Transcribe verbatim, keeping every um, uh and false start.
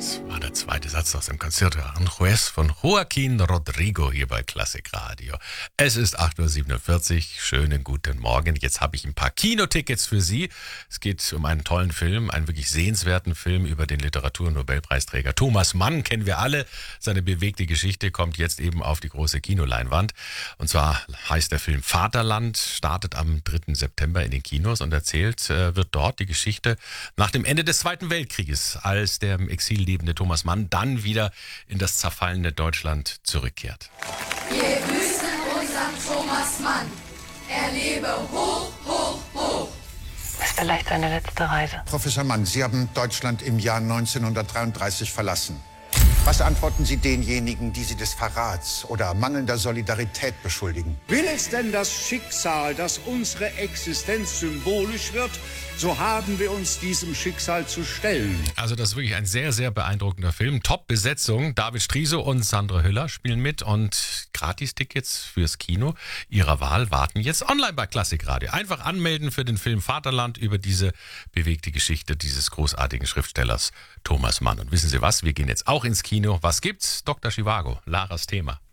Das war der zweite Satz aus dem Concierto Aranjuez von Joaquín Rodrigo hier bei Klassik Radio. Es ist acht Uhr siebenundvierzig. Schönen guten Morgen. Jetzt habe ich ein paar Kinotickets für Sie. Es geht um einen tollen Film, einen wirklich sehenswerten Film über den Literaturnobelpreisträger Thomas Mann. Kennen wir alle. Seine bewegte Geschichte kommt jetzt eben auf die große Kinoleinwand. Und zwar heißt der Film Vaterland, startet am dritten September in den Kinos und erzählt äh, wird dort die Geschichte nach dem Ende des Zweiten Weltkrieges, als der im Exil lebende Thomas Mann dann wieder in das zerfallene Deutschland zurückkehrt. Wir grüßen unseren Thomas Mann. Er lebe hoch, hoch, hoch. Das ist vielleicht seine letzte Reise. Professor Mann, Sie haben Deutschland im Jahr neunzehnhundertdreiunddreißig verlassen. Was antworten Sie denjenigen, die Sie des Verrats oder mangelnder Solidarität beschuldigen? Will es denn das Schicksal, dass unsere Existenz symbolisch wird, so haben wir uns diesem Schicksal zu stellen. Also das ist wirklich ein sehr, sehr beeindruckender Film. Top-Besetzung. David Striso und Sandra Hüller spielen mit und Gratis-Tickets fürs Kino Ihrer Wahl warten jetzt online bei Klassik Radio. Einfach anmelden für den Film Vaterland über diese bewegte Geschichte dieses großartigen Schriftstellers Thomas Mann. Und wissen Sie was? Wir gehen jetzt auch ins Kino. Was gibt's? Doktor Zhivago, Laras Thema.